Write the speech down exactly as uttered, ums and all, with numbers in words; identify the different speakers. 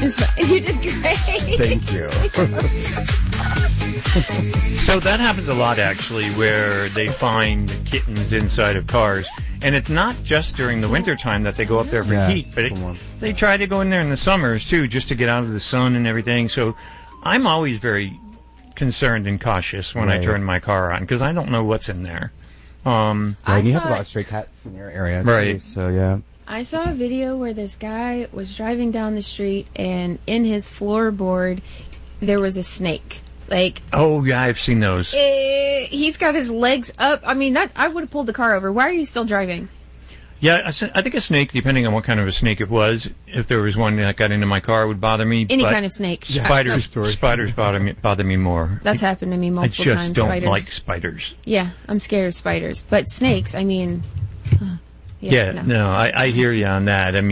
Speaker 1: You did great.
Speaker 2: Thank you.
Speaker 3: So that happens a lot, actually, where they find kittens inside of cars. And it's not just during the wintertime that they go up there for
Speaker 2: Yeah,
Speaker 3: heat, but it, they try to go in there in the summers, too, just to get out of the sun and everything. So I'm always very concerned and cautious when
Speaker 2: Right.
Speaker 3: I turn my car on, because I don't know what's in there. Um,
Speaker 2: Yeah, and you have a
Speaker 1: saw-
Speaker 2: lot of stray cats in your area.
Speaker 3: Right.
Speaker 2: Too, so, yeah.
Speaker 1: I saw a video where this guy was driving down the street, and in his floorboard, there was a snake. Like,
Speaker 3: oh, yeah, I've seen those.
Speaker 1: eh, he's got his legs up. I mean, that I would have pulled the car over. Why are you still driving?
Speaker 3: Yeah, I s- I think a snake, depending on what kind of a snake it was, if there was one that got into my car, would bother me.
Speaker 1: Any
Speaker 3: but
Speaker 1: kind of snake.
Speaker 3: Spiders,
Speaker 2: Story.
Speaker 3: spiders bother me, bother me more.
Speaker 1: That's happened to me
Speaker 3: I
Speaker 1: multiple
Speaker 3: just
Speaker 1: times.
Speaker 3: don't
Speaker 1: spiders.
Speaker 3: like spiders.
Speaker 1: Yeah, I'm scared of spiders. But snakes, I mean... huh,
Speaker 3: Yeah,
Speaker 1: no.
Speaker 3: no, I, I hear you on that. I mean,